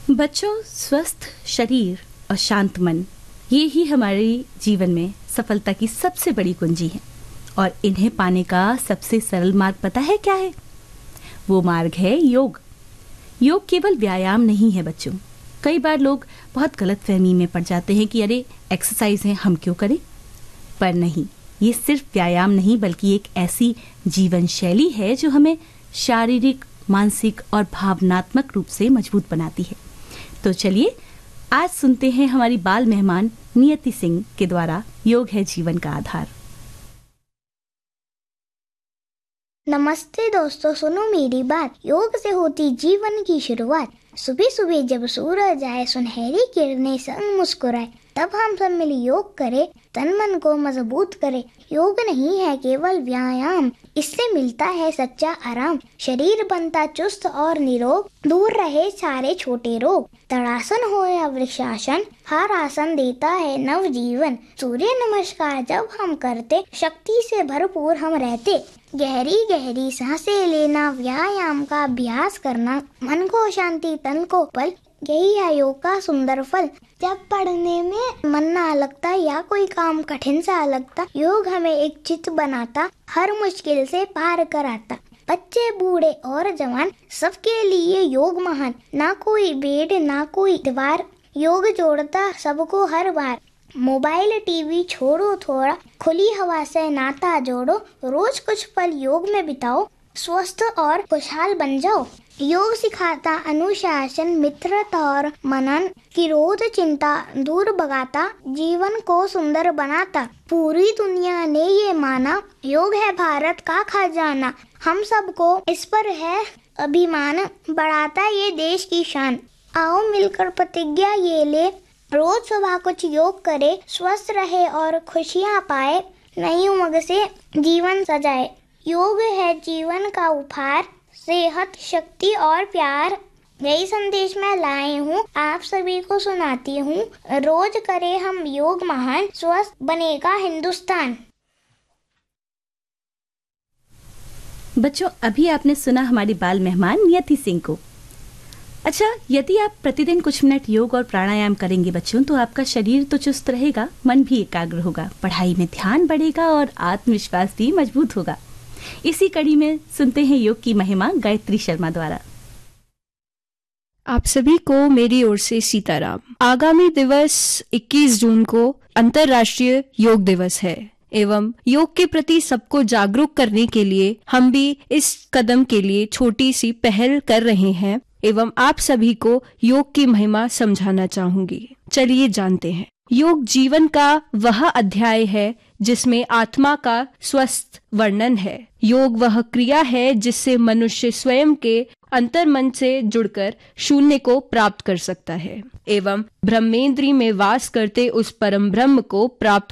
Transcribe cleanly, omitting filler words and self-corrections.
बच्चों, स्वस्थ शरीर और शांत मन, ये ही हमारे जीवन में सफलता की सबसे बड़ी कुंजी है। और इन्हें पाने का सबसे सरल मार्ग पता है क्या है? वो मार्ग है योग। योग केवल व्यायाम नहीं है बच्चों। कई बार लोग बहुत गलत फहमी में पड़ जाते हैं कि अरे एक्सरसाइज है, हम क्यों करें। पर नहीं, ये सिर्फ व्यायाम नहीं बल्कि एक ऐसी जीवन शैली है जो हमें शारीरिक, मानसिक और भावनात्मक रूप से मजबूत बनाती है। तो चलिए आज सुनते हैं हमारी बाल मेहमान नियति सिंह के द्वारा योग है जीवन का आधार। नमस्ते दोस्तों, सुनो मेरी बात। योग से होती जीवन की शुरुआत। सुबह सुबह जब सूरज आए, सुनहरी किरणें संग मुस्कुराए, तब हम सब मिल योग करें, तन मन को मजबूत करें। योग नहीं है केवल व्यायाम, इससे मिलता है सच्चा आराम। शरीर बनता चुस्त और निरोग, दूर रहे सारे छोटे रोग। तड़ासन हो या वृक्षासन, हर आसन देता है नव जीवन। सूर्य नमस्कार जब हम करते, शक्ति से भरपूर हम रहते। गहरी गहरी सांसें लेना, व्यायाम का अभ्यास करना, मन को शांति तन को पल, यही है योग का सुंदर फल। जब पढ़ने में मन ना लगता या कोई काम कठिन सा लगता, योग हमें एक चित बनाता, हर मुश्किल से पार कराता। बच्चे बूढ़े और जवान सबके लिए योग महान। ना कोई बेड ना कोई दीवार, योग जोड़ता सबको हर बार। मोबाइल टीवी छोड़ो थोड़ा, खुली हवा से नाता जोड़ो। रोज कुछ पल योग में बिताओ, स्वस्थ और खुशहाल बन जाओ। योग सिखाता अनुशासन, मित्रता और मनन, क्रोध चिंता दूर भगाता, जीवन को सुंदर बनाता। पूरी दुनिया ने ये माना, योग है भारत का खजाना। हम सबको इस पर है अभिमान, बढ़ाता ये देश की शान। आओ मिलकर प्रतिज्ञा ये ले, रोज सुबह कुछ योग करे, स्वस्थ रहे और खुशियाँ पाए, नई उमंग से जीवन सजाए। योग है जीवन का उपहार, सेहत शक्ति और प्यार, यही संदेश मैं लाई हूँ, आप सभी को सुनाती हूँ। रोज करे हम योग महान, स्वस्थ बनेगा हिंदुस्तान। बच्चों, अभी आपने सुना हमारी बाल मेहमान नियति सिंह को। अच्छा, यदि आप प्रतिदिन कुछ मिनट योग और प्राणायाम करेंगे बच्चों, तो आपका शरीर तो चुस्त रहेगा, मन भी एकाग्र होगा, पढ़ाई में ध्यान बढ़ेगा और आत्मविश्वास भी मजबूत होगा। इसी कड़ी में सुनते हैं योग की महिमा गायत्री शर्मा द्वारा। आप सभी को मेरी ओर से सीताराम। आगामी दिवस 21 जून को अंतर्राष्ट्रीय योग दिवस है एवं योग के प्रति सबको जागरूक करने के लिए हम भी इस कदम के लिए छोटी सी पहल कर रहे हैं एवं आप सभी को योग की महिमा समझाना चाहूंगी। चलिए जानते हैं। योग जीवन का वह अध्याय है जिसमें आत्मा का स्वस्थ वर्णन है। योग वह क्रिया है जिससे मनुष्य स्वयं के अंतर्मन से जुड़कर शून्य को प्राप्त कर सकता है एवं ब्रह्मेंद्री में वास करते उस परम ब्रह्म को प्राप्त